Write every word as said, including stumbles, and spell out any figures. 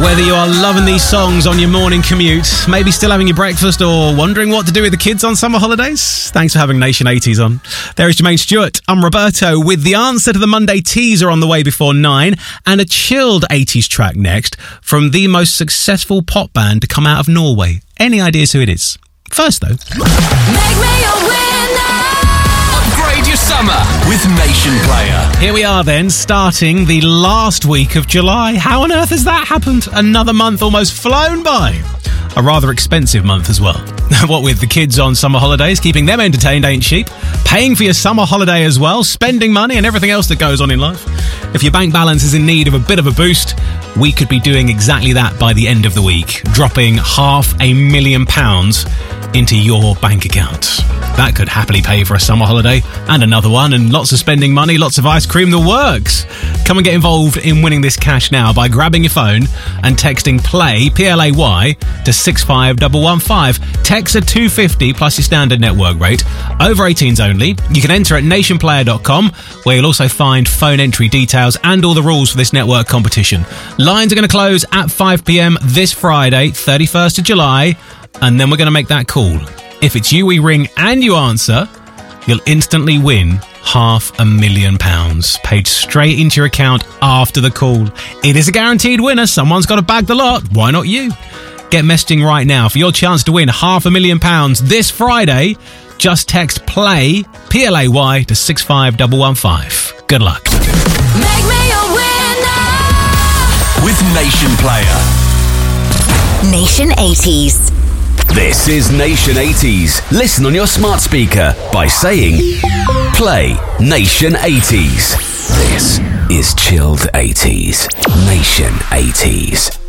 Whether you are loving these songs on your morning commute, maybe still having your breakfast or wondering what to do with the kids on summer holidays, thanks for having Nation eighties on. There is Jermaine Stewart. I'm Roberto with the answer to the Monday teaser on the way before nine and a chilled eighties track next from the most successful pop band to come out of Norway. Any ideas who it is? First though... Make me a winner! Upgrade your summer with Nation Player. Here we are then, starting the last week of July. How on earth has that happened? Another month almost flown by. A rather expensive month as well. What with the kids on summer holidays, keeping them entertained ain't cheap. Paying for your summer holiday as well, spending money and everything else that goes on in life. If your bank balance is in need of a bit of a boost, we could be doing exactly that by the end of the week. Dropping half a million pounds into your bank account. That could happily pay for a summer holiday and another one, and lots of spending money, lots of ice cream, the works. Come and get involved in winning this cash now by grabbing your phone and texting PLAY, P L A Y, to six five one one five. Text at two fifty plus your standard network rate. Over eighteens only. You can enter at nation player dot com, where you'll also find phone entry details and all the rules for this network competition. Lines are going to close at five p.m. this Friday, thirty-first of July, and then we're going to make that call. If it's you we ring and you answer, you'll instantly win half a million pounds paid straight into your account after the call. It is a guaranteed winner. Someone's got to bag the lot. Why not you? Get messaging right now for your chance to win half a million pounds this Friday. Just text PLAY, P L A Y, to six five one one five. Good luck. Make me a winner! With Nation Player. Nation eighties. This is Nation eighties. Listen on your smart speaker by saying Play Nation eighties. This is Chilled eighties. Nation eighties.